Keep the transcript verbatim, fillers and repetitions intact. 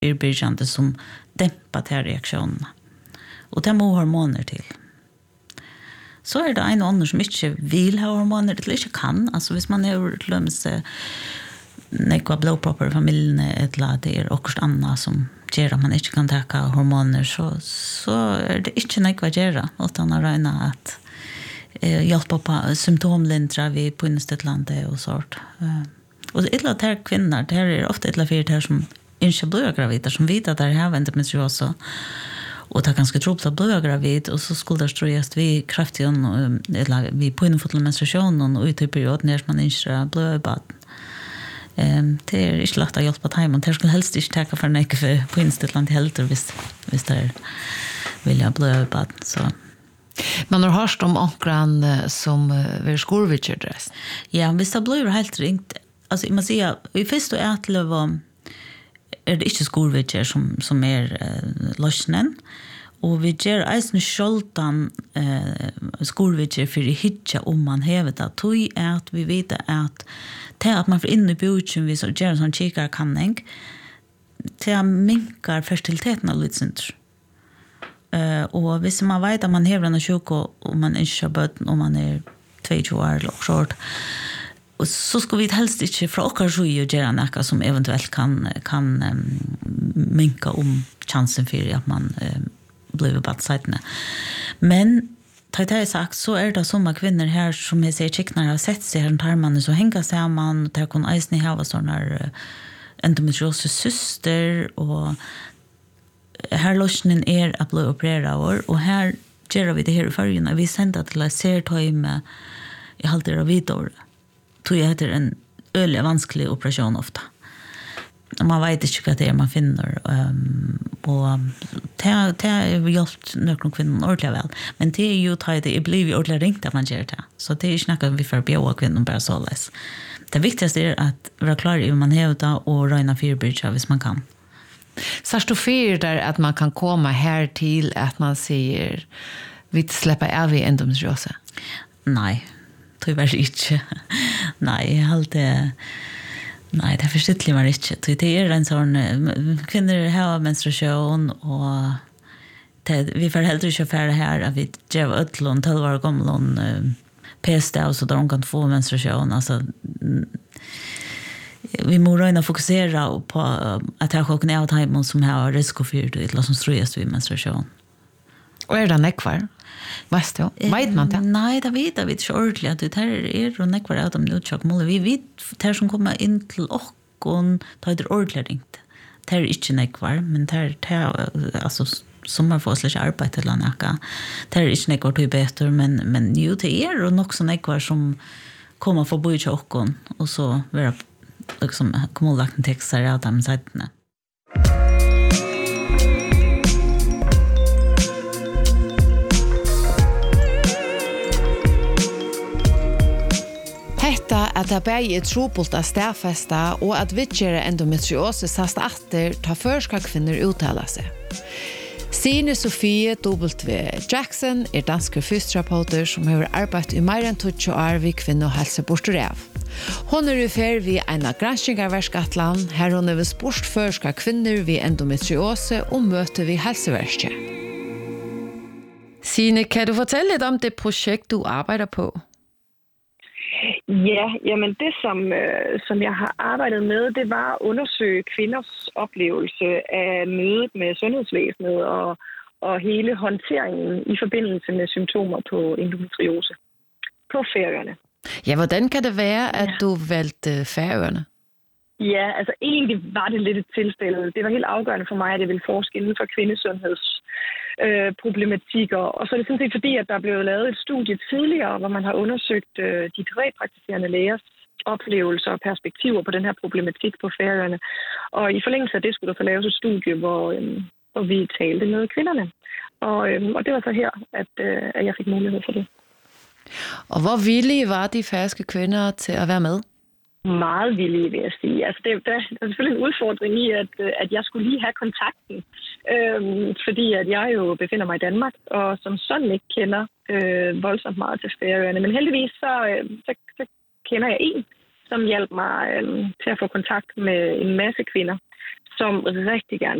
fyrbyrjande som dämpar de här reaktionerna. Och det må hormoner till. Så är det en annan som inte vill ha hormoner, eller inte kan. Alltså hvis man är lömse nekva blodproppar i familjen, eller det är också annat som gör att man inte kan ta hormoner, så, så är det inte nekva gera, utan att räkna att eh, hjälpa på symptomlindra vid på innestetlandet och sånt. Eh, och ett av de här kvinnor, det här är ofta ett av fyra här som inte blir gravida, som vet att det här har endometrios och det är ganska tropligt att bli gravid, och så skulle det ströjas vid kraftig eller vid på innefotlig menstruation och ut i perioden när man inte blir bad. Um, det är inte lätt att hjälpa till, men det skulle helst inte täcka för en eka för på inställand heller hvis, hvis det är vilja bli bad. Så. Man har hört om ankran som är skolvitcherdress. Ja, hvis det blir helt ringt, alltså man säger, i första ätlöv är det inte skolvitcher som, som är uh, lösningen. Och vi ger eisen skjoltan uh, skolvitcher för att hitta om man häver det. Tog är att vi vet att det att man får in i bjudsen vi så gör en sån kikarkanning till att minka fertiliteten av lite uh, och hvis man vet att man häver en sjuk och man inte har böten och man är tjugo år eller short, och så ska vi helst inte från åka sju och göra något som eventuellt kan, kan um, minka om chansen för att man um, blir badsightande. Men ta det sagt så är det sådana kvinnor här som jag säger chicknar har sett sig här tarmarna så hänga samman och där kan eisen ha sådana uh, endometriosis syster, och här lösningen är att bli opererad och här gör vi det här i färgerna. Vi sänder till att se med i halvtid av vidår. Tror jag heter en öliga vansklig operation ofta. Man vet inte vad det är man finner. Um, och det har hjälpt några kvinnor ordentligt väl. Men det är ju att det blir ju ordentligt ringt att man gör det. Så det är inte något vi får bjöa kvinnor bara så läs. Det viktigaste är att vara klar i hur man hävdar och röjna fyrbyrja hvis man kan. Sars du fyr där att man kan komma här till att man säger vi släpper av i endometrios? Nej, tyvärr inte. Nej, jag har alltid... Nej, det förstår man inte. Det är en sån kvinnor har menstruation och det, vi får helt inte färre här att vi ger ötlån tolv år gamla p-stav så de kan få menstruation. Alltså, vi måste röna fokusera på att ha chocken av timon som har riskofyrt eller som ströjas vid menstruation. Och är det nekvar? Vet du? Vet man det? Nej, det vet jag inte ordentligt. Det här är och nekvar av de utchockmål. Vi vet det här som kommer in till och tar det ordentligt ringt. Det här är inte nekvar, men det här är alltså som har fått slags arbete eller något. Det här är inte nekvar till bättre, men, men jo, det är och också nekvar som kommer få bo i tjockon och så vara liksom kommunlagt en text här av de sajterna. Hetta at det bare er trobult av stedfesta og at vidtjere endometriosis sast atter ta førska kvinner uttala seg. Sine Sofie W. Jackson er danske fysioterapeuter som har arbeidt i mer enn tjugo år ved kvinne- og helseborterev. Hon er i fer ved en av granskingarverskatland, her hun er ved spurt førska kvinner ved endometriose og møter ved helseverket. Sine, kan du fortelle litt om det projekt du arbejder på? Ja, jamen det som, øh, som jeg har arbejdet med, det var at undersøge kvinders oplevelse af mødet med sundhedsvæsenet og, og hele håndteringen i forbindelse med symptomer på endometriose på Færøerne. Ja, hvordan kan det være, at du valgte Færøerne? Ja, altså egentlig var det lidt et tilfælde. Det var helt afgørende for mig, at jeg ville forske inden for kvindesundheds øh, problematikker. Og så er det sådan set fordi, at der blev lavet et studie tidligere, hvor man har undersøgt øh, de tre praktiserende lægers oplevelser og perspektiver på den her problematik på Færøerne. Og i forlængelse af det skulle der så laves et studie, hvor, øh, hvor vi talte med kvinderne. Og, øh, og det var så her, at, øh, at jeg fik mulighed for det. Og hvor villige var de færøske kvinder til at være med? Meget villige, vil jeg sige. Altså, det, der er selvfølgelig en udfordring i, at, at jeg skulle lige have kontakten, øhm, fordi at jeg jo befinder mig i Danmark, og som sådan ikke kender øh, voldsomt meget til Færøerne. Men heldigvis så, øh, så, så kender jeg en, som hjalp mig øh, til at få kontakt med en masse kvinder, som rigtig gerne